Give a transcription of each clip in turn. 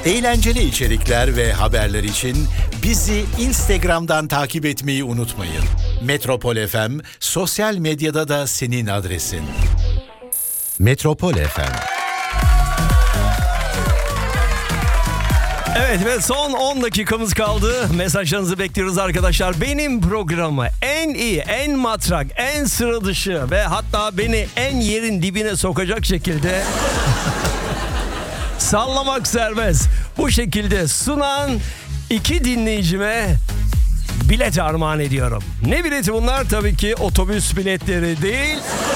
Eğlenceli içerikler ve haberler için bizi Instagram'dan takip etmeyi unutmayın. Metropol FM sosyal medyada da senin adresin. Metropol FM. Evet ve son 10 dakikamız kaldı. Mesajlarınızı bekliyoruz arkadaşlar. Benim programı en iyi, en matrak, en sıra dışı ve hatta beni en yerin dibine sokacak şekilde sallamak serbest. Bu şekilde sunan 2 dinleyicime bilet armağan ediyorum. Ne bileti bunlar? Tabii ki otobüs biletleri değil.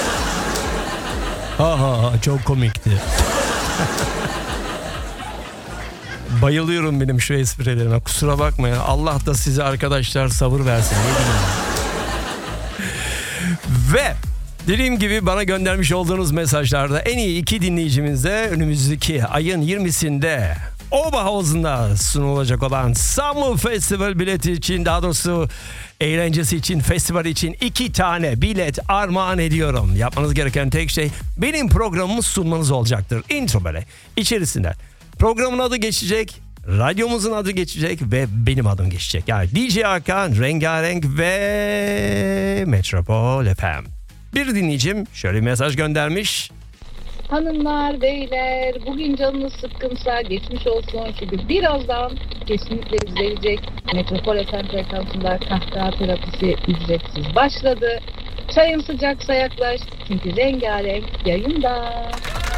Çok komikti. Bayılıyorum benim şu esprilerime. Kusura bakmayın. Allah da size arkadaşlar sabır versin. Ne diyeyim? Ve dediğim gibi bana göndermiş olduğunuz mesajlarda en iyi 2 dinleyicimizde önümüzdeki ayın 20'sinde Oberhausen'da sunulacak olan Summer Festival bileti için, daha doğrusu eğlencesi için, festival için 2 tane bilet armağan ediyorum. Yapmanız gereken tek şey benim programımı sunmanız olacaktır. Intro böyle. İçerisinde programın adı geçecek, radyomuzun adı geçecek ve benim adım geçecek. Yani DJ Hakan, Rengarenk ve Metropol FM. Bir dinleyicim şöyle bir mesaj göndermiş. Hanımlar, beyler, bugün canınız sıkkınsa geçmiş olsun. Çünkü birazdan kesinlikle izleyecek Metropol FM frekansında kahkaha terapisi ücretsiz başladı. Çayın sıcaksa yaklaş çünkü Rengarenk yayında.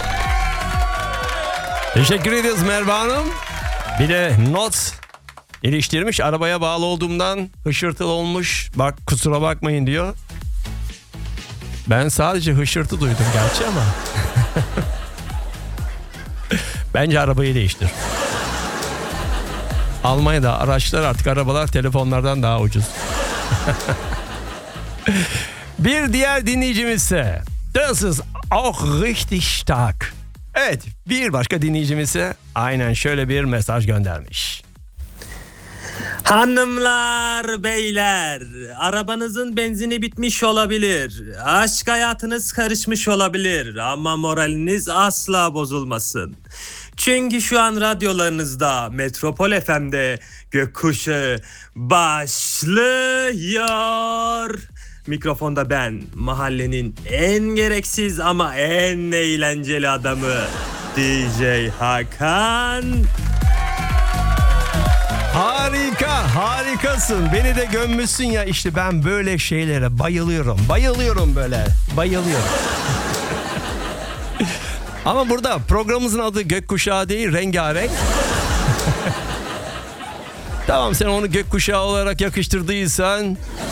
Teşekkür ederiz Merve Hanım. Bir de not iliştirmiş. Arabaya bağlı olduğumdan hışırtılı olmuş. Bak kusura bakmayın diyor. Ben sadece hışırtı duydum gerçi ama. Bence arabayı değiştir. Almanya'da araçlar artık arabalar telefonlardan daha ucuz. Bir diğer dinleyicimiz ise Das ist auch richtig stark. Evet, bir başka dinleyicimiz ise aynen şöyle bir mesaj göndermiş. Hanımlar, beyler, arabanızın benzini bitmiş olabilir. Aşk hayatınız karışmış olabilir ama moraliniz asla bozulmasın. Çünkü şu an radyolarınızda Metropol FM'de Gökkuşağı başlıyor. Mikrofonda ben, mahallenin en gereksiz ama en eğlenceli adamı DJ Hakan. Harikasın. Beni de gömmüşsün ya, işte ben böyle şeylere bayılıyorum. Bayılıyorum böyle. Bayılıyorum. Ama burada programımızın adı Gökkuşağı değil, Rengarenk. Tamam, sen onu gökkuşağı olarak yakıştırdıysan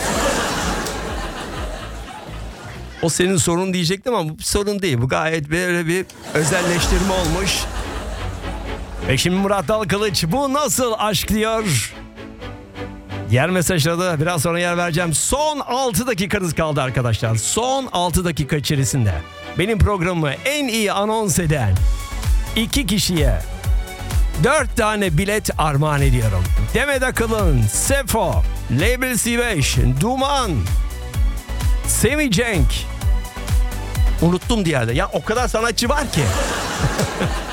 o senin sorun diyecektim ama bu sorun değil. Bu gayet böyle bir özelleştirme olmuş. Ve şimdi Murat Dalkılıç bu nasıl aşk diyor. Diğer mesajlara da biraz sonra yer vereceğim. Son 6 dakikanız kaldı arkadaşlar. Son 6 dakika içerisinde benim programımı en iyi anons eden 2 kişiye 4 tane bilet armağan ediyorum. Demet Akıl'ın Sefo, Label C5, Duman, Semih Cenk. Unuttum diğerde. Ya o kadar sanatçı var ki.